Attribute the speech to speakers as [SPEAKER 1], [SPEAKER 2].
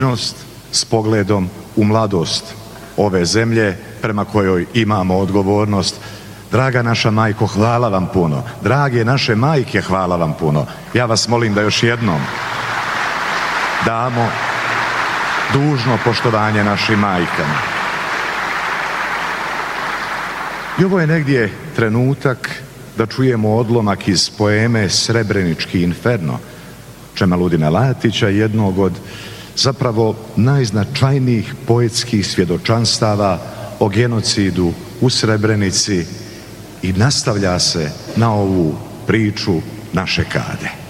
[SPEAKER 1] s pogledom u mladost ove zemlje prema kojoj imamo odgovornost. Draga naša majko, hvala vam puno. Drage naše majke, hvala vam puno. Ja vas molim da još jednom damo dužno poštovanje našim majkama. I ovo je negdje trenutak da čujemo odlomak iz poeme Srebrenički inferno Čemaludina Latića, jednog od zapravo najznačajnijih poetskih svjedočanstava o genocidu u Srebrenici, i nastavlja se na ovu priču naše Kade.